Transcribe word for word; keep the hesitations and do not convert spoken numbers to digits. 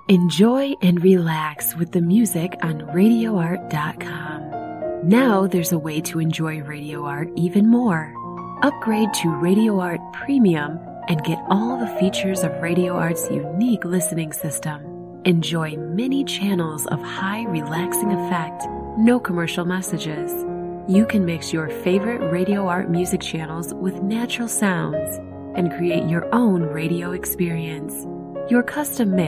Enjoy and relax with the music on radio art dot com. Now there's a way to enjoy Radio Art even more. Upgrade to Radio Art Premium and get all the features of Radio Art's unique listening system. Enjoy many channels of high relaxing effect, no commercial messages. You can mix your favorite Radio Art music channels with natural sounds and create your own radio experience. Your custom mix